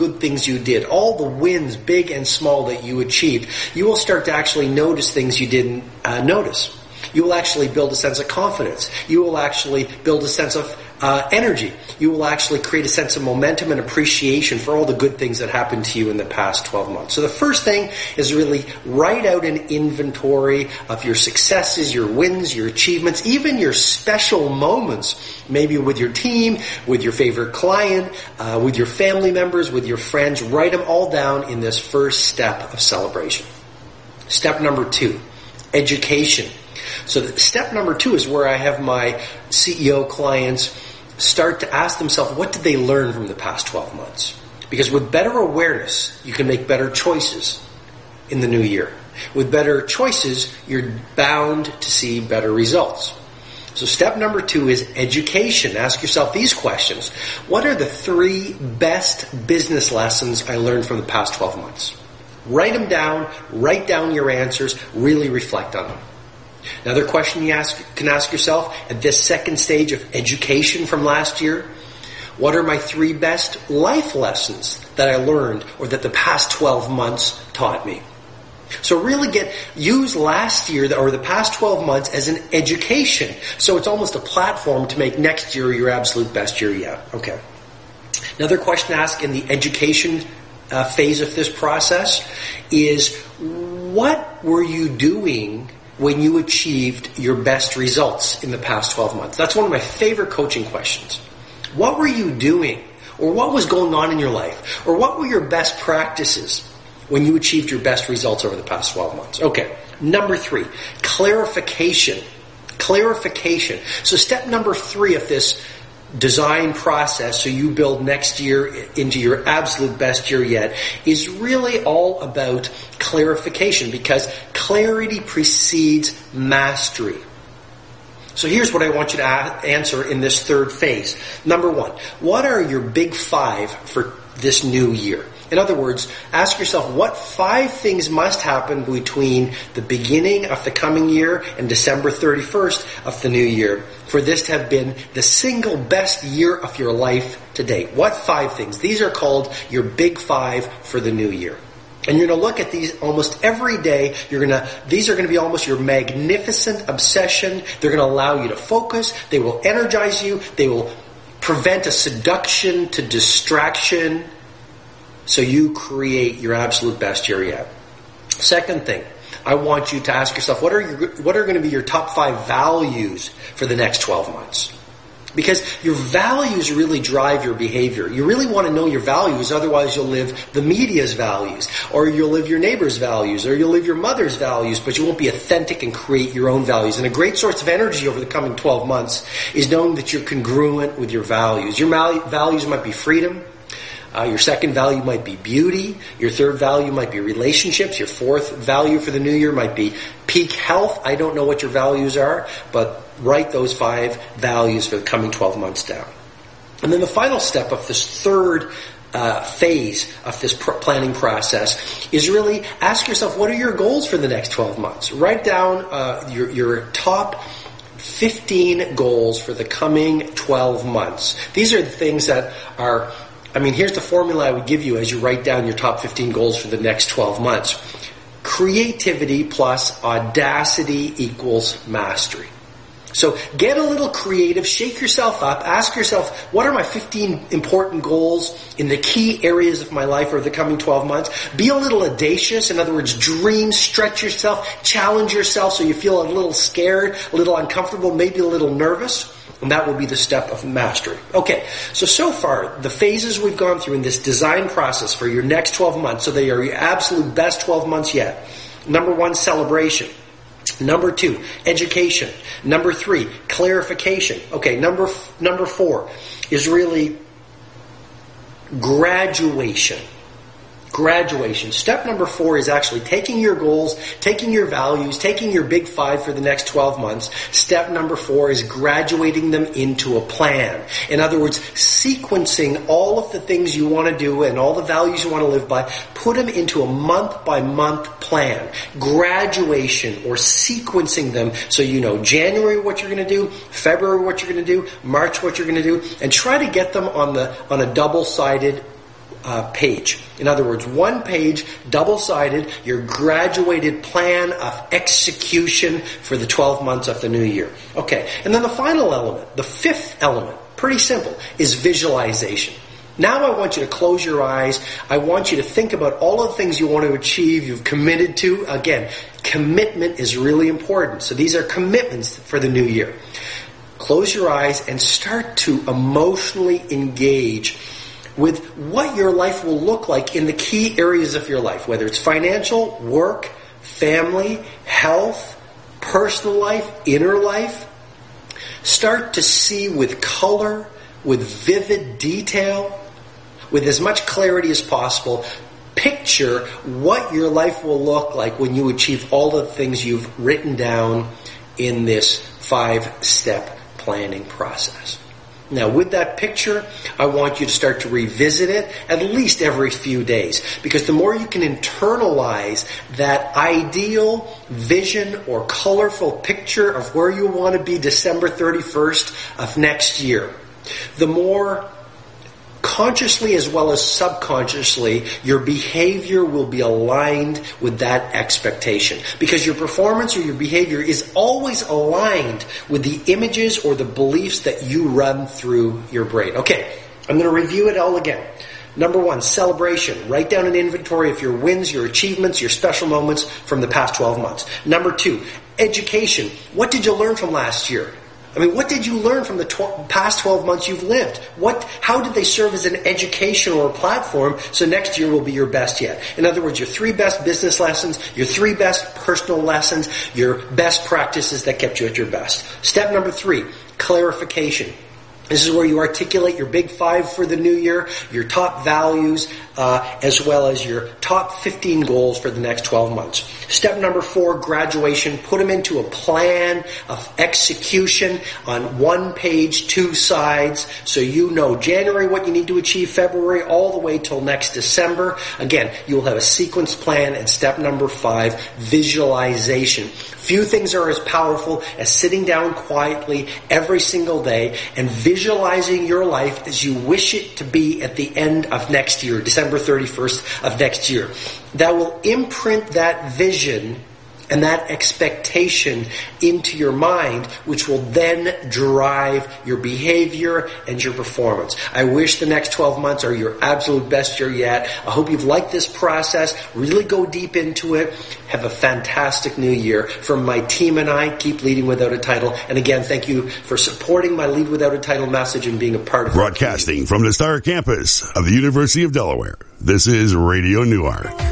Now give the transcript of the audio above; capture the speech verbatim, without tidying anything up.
good things you did, all the wins, big and small, that you achieved, you will start to actually notice things you didn't uh, notice. You will actually build a sense of confidence. You will actually build a sense of uh, energy. You will actually create a sense of momentum and appreciation for all the good things that happened to you in the past twelve months. So the first thing is really write out an inventory of your successes, your wins, your achievements, even your special moments, maybe with your team, with your favorite client, uh, with your family members, with your friends. Write them all down in this first step of celebration. Step number two, education. So the step number two is where I have my C E O clients start to ask themselves, what did they learn from the past twelve months? Because with better awareness, you can make better choices in the new year. With better choices, you're bound to see better results. So step number two is education. Ask yourself these questions. What are the three best business lessons I learned from the past twelve months? Write them down. Write down your answers. Really reflect on them. Another question you ask, can ask yourself at this second stage of education from last year, what are my three best life lessons that I learned or that the past twelve months taught me? So really get, use last year or the past twelve months as an education. So it's almost a platform to make next year your absolute best year yet. Okay. Another question to ask in the education uh, phase of this process is, what were you doing when you achieved your best results in the past twelve months? That's one of my favorite coaching questions. What were you doing? Or what was going on in your life? Or what were your best practices when you achieved your best results over the past twelve months? Okay, number three, clarification. Clarification. So step number three of this design process, so you build next year into your absolute best year yet, is really all about clarification, because clarity precedes mastery. So here's what I want you to a- answer in this third phase. Number one, what are your big five for this new year? In other words, ask yourself, what five things must happen between the beginning of the coming year and December thirty-first of the new year for this to have been the single best year of your life to date? What five things? These are called your big five for the new year. And you're going to look at these almost every day. You're going to, these are going to be almost your magnificent obsession. They're going to allow you to focus. They will energize you. They will prevent a seduction to distraction, so you create your absolute best year yet. Second thing, I want you to ask yourself, what are your, what are going to be your top five values for the next twelve months? Because your values really drive your behavior. You really want to know your values, otherwise you'll live the media's values, or you'll live your neighbor's values, or you'll live your mother's values, but you won't be authentic and create your own values. And a great source of energy over the coming twelve months is knowing that you're congruent with your values. Your values might be freedom. Uh, your second value might be beauty. Your third value might be relationships. Your fourth value for the new year might be peak health. I don't know what your values are, but write those five values for the coming twelve months down. And then the final step of this third uh, phase of this pr- planning process is really ask yourself, what are your goals for the next twelve months? Write down uh, your, your top fifteen goals for the coming twelve months. These are the things that are... I mean, here's the formula I would give you as you write down your top fifteen goals for the next twelve months. Creativity plus audacity equals mastery. So get a little creative, shake yourself up, ask yourself, what are my fifteen important goals in the key areas of my life over the coming twelve months? Be a little audacious. In other words, dream, stretch yourself, challenge yourself so you feel a little scared, a little uncomfortable, maybe a little nervous. And that will be the step of mastery. Okay, so so far, the phases we've gone through in this design process for your next twelve months, so they are your absolute best twelve months yet. Number one, celebration. Number two, education. Number three, clarification. Okay, number number four is really graduation. Graduation. Step number four is actually taking your goals, taking your values, taking your big five for the next twelve months. Step number four is graduating them into a plan. In other words, sequencing all of the things you want to do and all the values you want to live by, put them into a month-by-month plan. Graduation, or sequencing them, so you know January what you're going to do, February what you're going to do, March what you're going to do, and try to get them on the on a double-sided uh, page. In other words, one page, double-sided, your graduated plan of execution for the twelve months of the new year. Okay, and then the final element, the fifth element, pretty simple, is visualization. Now I want you to close your eyes. I want you to think about all of the things you want to achieve, you've committed to. Again, commitment is really important. So these are commitments for the new year. Close your eyes and start to emotionally engage with what your life will look like in the key areas of your life, whether it's financial, work, family, health, personal life, inner life. Start to see with color, with vivid detail, with as much clarity as possible. Picture what your life will look like when you achieve all the things you've written down in this five-step planning process. Now, with that picture, I want you to start to revisit it at least every few days, because the more you can internalize that ideal vision or colorful picture of where you want to be December thirty-first of next year, the more consciously as well as subconsciously, your behavior will be aligned with that expectation. Because your performance or your behavior is always aligned with the images or the beliefs that you run through your brain. Okay, I'm going to review it all again. Number one, celebration. Write down an inventory of your wins, your achievements, your special moments from the past twelve months. Number two, education. What did you learn from last year? I mean, what did you learn from the tw- past twelve months you've lived? What, how did they serve as an education or a platform so next year will be your best yet? In other words, your three best business lessons, your three best personal lessons, your best practices that kept you at your best. Step number three, clarification. This is where you articulate your big five for the new year, your top values, uh, as well as your top fifteen goals for the next twelve months. Step number four, graduation. Put them into a plan of execution on one page, two sides, so you know January what you need to achieve, February, all the way till next December. Again, you will have a sequence plan. And step number five, visualization. Few things are as powerful as sitting down quietly every single day and visualizing your life as you wish it to be at the end of next year, December thirty-first of next year. That will imprint that vision and that expectation into your mind, which will then drive your behavior and your performance. I wish the next twelve months are your absolute best year yet. I hope you've liked this process. Really go deep into it. Have a fantastic new year. From my team and I, keep leading without a title. And again, thank you for supporting my Lead Without a Title message and being a part of it. Broadcasting from the Star Campus of the University of Delaware, this is Radio Newark.